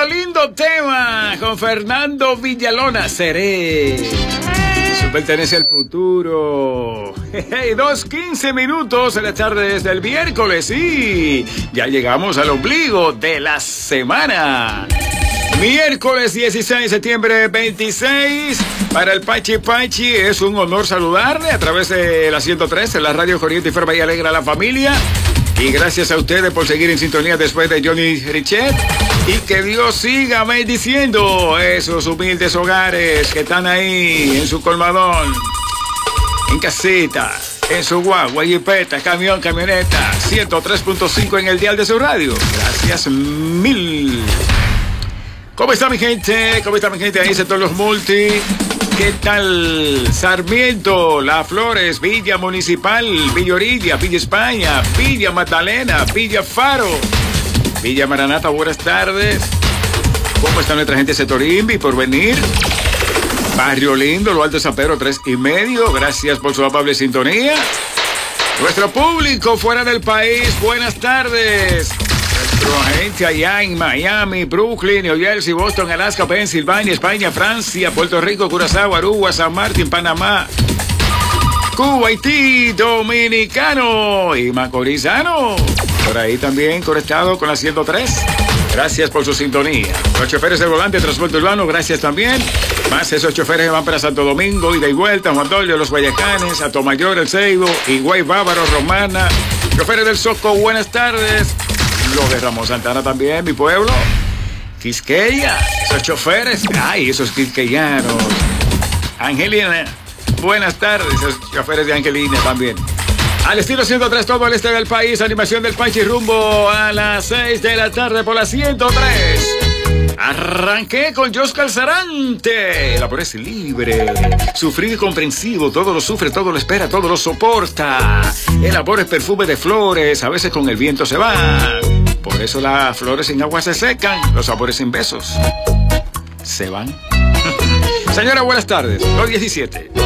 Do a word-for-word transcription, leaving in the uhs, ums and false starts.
lindo, lindo tema con Fernando Villalona, Seré. Eso pertenece al futuro. Hey, dos quince minutos en la tarde desde el miércoles y ya llegamos al ombligo de la semana. Miércoles dieciséis de septiembre veintiséis. Para el Pachi Pachi es un honor saludarle a través de la ciento tres, en la radio Corriente y Ferma y Alegra a la familia. Y gracias a ustedes por seguir en sintonía después de Johnny Richet. Y que Dios siga bendiciendo esos humildes hogares que están ahí en su colmadón, en casita, en su guagua, jipeta, camión, camioneta. ciento tres punto cinco en el dial de su radio. Gracias mil. ¿Cómo está mi gente? ¿Cómo está mi gente ahí, sector Los Multi? ¿Qué tal? Sarmiento, Las Flores, Villa Municipal, Villa Orilla, Villa España, Villa Magdalena, Villa Faro, Villa Maranata, buenas tardes. ¿Cómo está nuestra gente sector Invi por venir? Barrio Lindo, Lo Alto de San Pedro, tres y medio. Gracias por su amable sintonía. Nuestro público fuera del país, buenas tardes. Nuestra gente allá en Miami, Brooklyn, New Jersey, Boston, Alaska, Pensilvania, España, Francia, Puerto Rico, Curazao, Aruba, San Martín, Panamá, Cuba, Haití, Dominicano y Macorizano. Por ahí también conectado con la ciento tres. Gracias por su sintonía. Los choferes del volante de transporte urbano, gracias también. Más esos choferes que van para Santo Domingo, ida y vuelta, Juan Dolio, Los Guayacanes, Atomayor, El Ceibo, Higüey, Bávaro, Romana. Choferes del Soco, buenas tardes. Los de Ramos Santana también, mi pueblo. Quisqueya, esos choferes. Ay, esos quisqueyanos. Angelina, buenas tardes. Esos choferes de Angelina también. Al estilo ciento tres, todo el este del país. Animación del Pachi rumbo a las seis de la tarde por la ciento tres. Arranqué con Joscar Sarante. El amor es libre, sufrido y comprensivo. Todo lo sufre, todo lo espera, todo lo soporta. El amor es perfume de flores. A veces con el viento se va. Por eso las flores sin agua se secan. Los amores sin besos se van. Señora, buenas tardes. dos diecisiete.